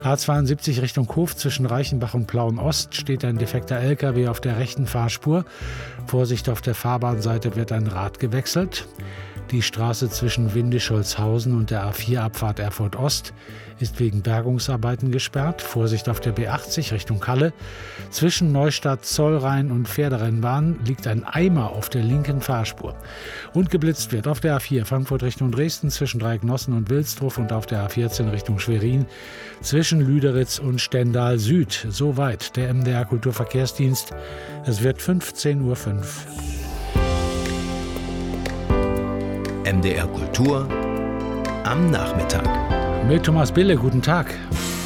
A72 Richtung Hof zwischen Reichenbach und Plauen-Ost steht ein defekter LKW auf der rechten Fahrspur. Vorsicht, auf der Fahrbahnseite wird ein Rad gewechselt. Die Straße zwischen Windisch-Holzhausen und der A4-Abfahrt Erfurt-Ost ist wegen Bergungsarbeiten gesperrt. Vorsicht auf der B80 Richtung Halle. Zwischen Neustadt, Zollrhein und Pferderennbahn liegt ein Eimer auf der linken Fahrspur. Und geblitzt wird auf der A4 Frankfurt Richtung Dresden zwischen Dreiecknossen und Wilsdruf und auf der A14 Richtung Schwerin zwischen Lüderitz und Stendal Süd. Soweit der MDR Kulturverkehrsdienst. Es wird 15:05 Uhr. MDR Kultur am Nachmittag. Mit Thomas Bille, guten Tag.